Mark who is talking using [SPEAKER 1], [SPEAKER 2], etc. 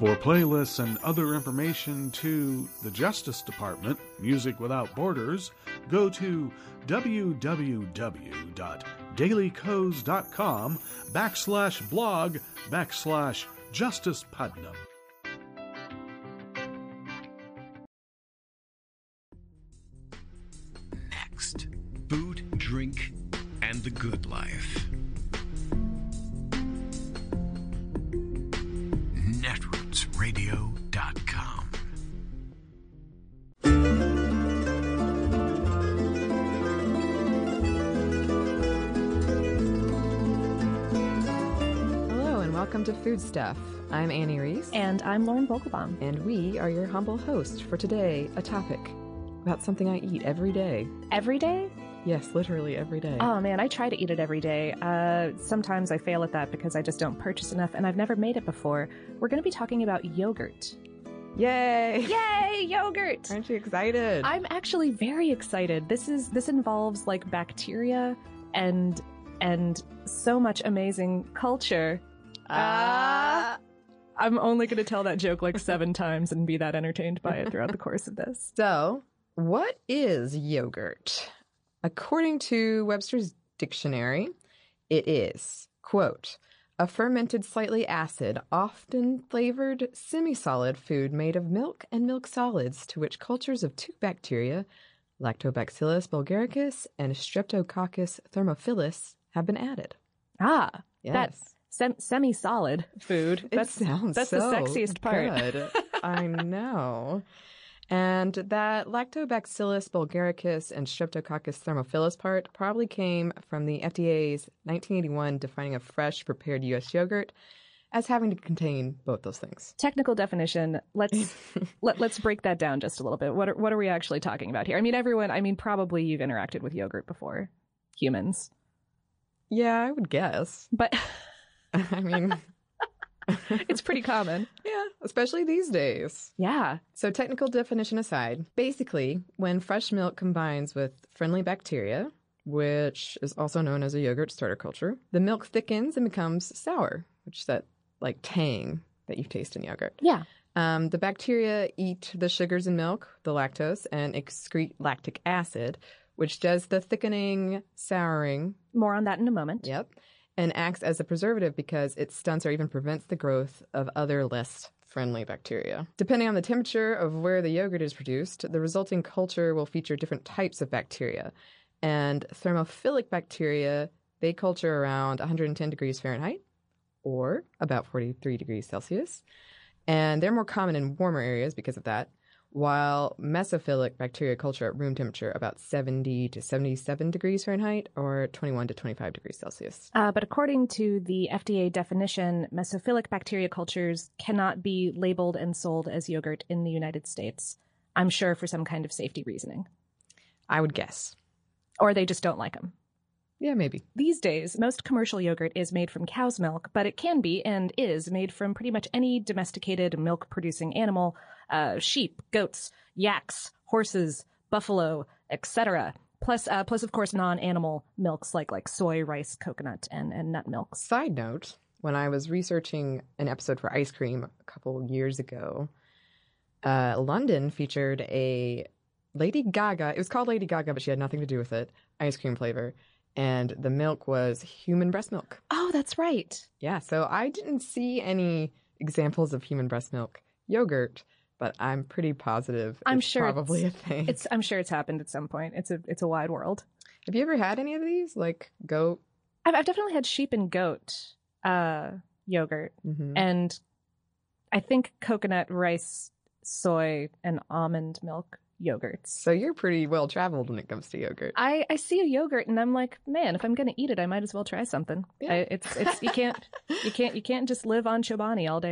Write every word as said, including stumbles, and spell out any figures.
[SPEAKER 1] For playlists and other information to the Justice Department, Music Without Borders, go to www.dailycoz.com backslash blog backslash Justice Putnam.
[SPEAKER 2] Next, food, drink, and the good life. netroots radio dot com.
[SPEAKER 3] Hello and welcome to Food Stuff. I'm Annie Reese.
[SPEAKER 4] And I'm Lauren Vogelbaum.
[SPEAKER 3] And we are your humble hosts for today, a topic about something I eat every day.
[SPEAKER 4] Every day?
[SPEAKER 3] Yes, literally every day.
[SPEAKER 4] Oh man, I try to eat it every day. Uh, sometimes I fail at that because I just don't purchase enough and I've never made it before. We're going to be talking about yogurt.
[SPEAKER 3] Yay!
[SPEAKER 4] Yay, yogurt!
[SPEAKER 3] Aren't you excited?
[SPEAKER 4] I'm actually very excited. This is this involves like bacteria and and so much amazing culture. Ah. Uh, I'm only going to tell that joke like seven times and be that entertained by it throughout the course of this.
[SPEAKER 3] So, what is yogurt? According to Webster's Dictionary, it is, quote, a fermented, slightly acid, often flavored, semi-solid food made of milk and milk solids to which cultures of two bacteria, Lactobacillus bulgaricus and Streptococcus thermophilus, have been added.
[SPEAKER 4] Ah,
[SPEAKER 3] yes.
[SPEAKER 4] That's sem- semi-solid food.
[SPEAKER 3] It
[SPEAKER 4] That's,
[SPEAKER 3] sounds
[SPEAKER 4] that's
[SPEAKER 3] so
[SPEAKER 4] the sexiest part.
[SPEAKER 3] Good. I know. And that Lactobacillus bulgaricus and Streptococcus thermophilus part probably came from the F D A's nineteen eighty-one defining of fresh prepared U S yogurt as having to contain both those things.
[SPEAKER 4] Technical definition. Let's let, let's break that down just a little bit. What are, what are we actually talking about here? I mean, everyone, I mean, probably you've interacted with yogurt before. Humans.
[SPEAKER 3] Yeah, I would guess.
[SPEAKER 4] But
[SPEAKER 3] I mean...
[SPEAKER 4] It's pretty common.
[SPEAKER 3] Yeah, especially these days.
[SPEAKER 4] Yeah.
[SPEAKER 3] So technical definition aside, basically, when fresh milk combines with friendly bacteria, which is also known as a yogurt starter culture, the milk thickens and becomes sour, which is that like tang that you taste in yogurt.
[SPEAKER 4] Yeah.
[SPEAKER 3] Um, the bacteria eat the sugars in milk, the lactose, and excrete lactic acid, which does the thickening, souring.
[SPEAKER 4] More on that in a moment.
[SPEAKER 3] Yep. And acts as a preservative because it stunts or even prevents the growth of other less friendly bacteria. Depending on the temperature of where the yogurt is produced, the resulting culture will feature different types of bacteria. And thermophilic bacteria, they culture around one hundred ten degrees Fahrenheit or about forty-three degrees Celsius. And they're more common in warmer areas because of that, while mesophilic bacteria culture at room temperature about seventy to seventy-seven degrees Fahrenheit or twenty-one to twenty-five degrees Celsius.
[SPEAKER 4] Uh, but according to the F D A definition, mesophilic bacteria cultures cannot be labeled and sold as yogurt in the United States. I'm sure for some kind of safety reasoning.
[SPEAKER 3] I would guess.
[SPEAKER 4] Or they just don't like them.
[SPEAKER 3] Yeah, maybe.
[SPEAKER 4] These days, most commercial yogurt is made from cow's milk, but it can be and is made from pretty much any domesticated milk-producing animal, uh, sheep, goats, yaks, horses, buffalo, et cetera. Plus, uh, plus of course, non-animal milks like like soy, rice, coconut, and, and nut milks.
[SPEAKER 3] Side note, when I was researching an episode for ice cream a couple years ago, uh, London featured a Lady Gaga, it was called Lady Gaga, but she had nothing to do with it, ice cream flavor. And the milk was human breast milk.
[SPEAKER 4] Oh, that's right.
[SPEAKER 3] Yeah, so I didn't see any examples of human breast milk yogurt, but I'm pretty positive
[SPEAKER 4] I'm
[SPEAKER 3] it's
[SPEAKER 4] sure
[SPEAKER 3] probably
[SPEAKER 4] it's,
[SPEAKER 3] a thing.
[SPEAKER 4] It's I'm sure it's happened at some point. It's a it's a wide world.
[SPEAKER 3] Have you ever had any of these? Like goat?
[SPEAKER 4] I've, I've definitely had sheep and goat uh, yogurt,
[SPEAKER 3] Mm-hmm.
[SPEAKER 4] and I think coconut, rice, soy, and almond milk yogurts.
[SPEAKER 3] So you're pretty well traveled when it comes to yogurt.
[SPEAKER 4] I, I see a yogurt and I'm like, man, if I'm gonna eat it, I might as well try something.
[SPEAKER 3] Yeah.
[SPEAKER 4] I, it's it's you can't you can't you can't just live on Chobani all day